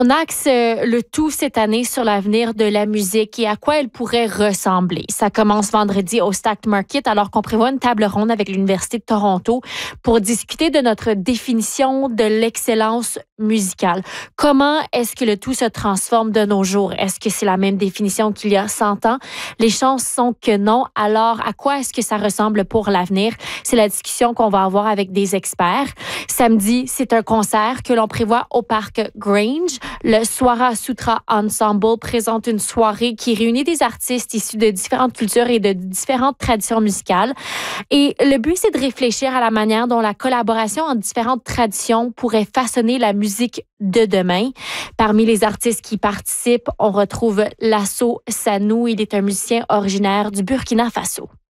On axe le tout cette année sur l'avenir de la musique et à quoi elle pourrait ressembler. Ça commence vendredi au Stack Market alors qu'on prévoit une table ronde avec l'Université de Toronto pour discuter de notre définition de l'excellence musicale. Comment est-ce que le tout se transforme de nos jours? Est-ce que c'est la même définition qu'il y a 100 ans? Les chances sont que non. Alors, à quoi est-ce que ça ressemble pour l'avenir? C'est la discussion qu'on va avoir avec des experts. Samedi, c'est un concert que l'on prévoit au parc Grange. Le Swara Sutra Ensemble présente une soirée qui réunit des artistes issus de différentes cultures et de différentes traditions musicales. Et le but, c'est de réfléchir à la manière dont la collaboration entre différentes traditions pourrait façonner la musique de demain. Parmi les artistes qui participent, on retrouve Lasso Sanou. Il est un musicien originaire du Burkina Faso.